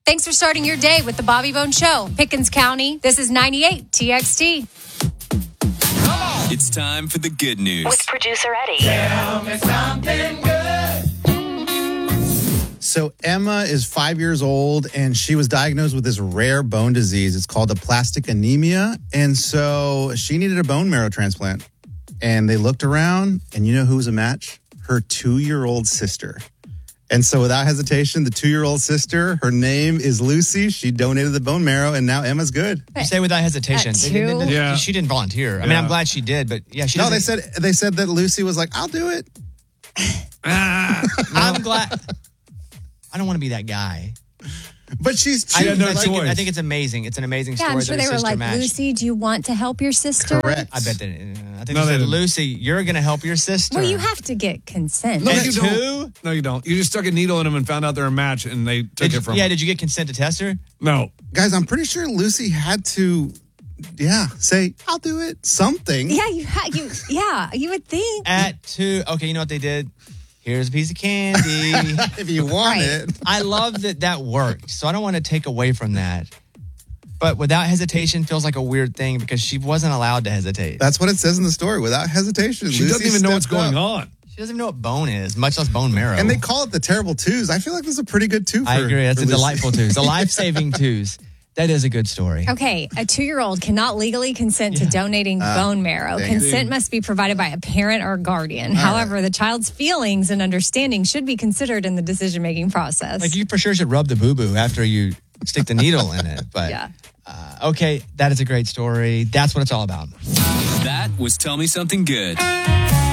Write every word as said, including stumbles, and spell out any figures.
Thanks for starting your day with the Bobby Bone Show. Pickens County, this is ninety-eight T X T. It's time for the good news. With producer Eddie. Tell me something good. So Emma is five years old, and she was diagnosed with this rare bone disease. It's called aplastic anemia. And so she needed a bone marrow transplant. And they looked around, and you know who was a match? Her two-year-old sister. And so without hesitation, the two-year-old sister, her name is Lucy. She donated the bone marrow, and now Emma's good. You say without hesitation. At They- two? they- they- Yeah. She didn't volunteer. I mean, Yeah. I'm glad she did, but yeah, she No, they doesn't- said they said that Lucy was like, I'll do it. Ah, I'm glad. I don't want to be that guy. But she's I, two. had no I, think, choice. I think it's amazing. It's an amazing Yeah, story. I'm sure that they her were sister like, matched. Lucy, do you want to help your sister? Correct. I bet that. Uh, I think No, they they said, didn't. Lucy, you're going to help your sister. Well, you have to get consent. No, At you two? don't. No, you don't. You just stuck a needle in them and found out they're a match, and they took Did you- it from yeah, them. did you get consent to test her? No. Guys, I'm pretty sure Lucy had to, yeah, say, I'll do it. Something. Yeah, you, ha- you, yeah, you would think. At two. Okay, you know what they did? Here's a piece of candy. If you want Right. it. I love that that worked. So I don't want to take away from that. But without hesitation feels like a weird thing because she wasn't allowed to hesitate. That's what it says in the story. Without hesitation. She Lucy doesn't even know what's stepped going up. on. She doesn't even know what bone is, much less bone marrow. And they call it the terrible twos. I feel like this is a pretty good two for I agree. That's for a Lucy. delightful twos. A life-saving twos. That is a good story. Okay, a two-year-old cannot legally consent to donating bone marrow. dang it. Consent must be provided by a parent or guardian. However, the child's feelings and understanding should be considered in the decision-making process. Like you for sure should rub the boo-boo after you stick the needle in it. But yeah. uh, okay, that is a great story. That's what it's all about. That was Tell Me Something Good.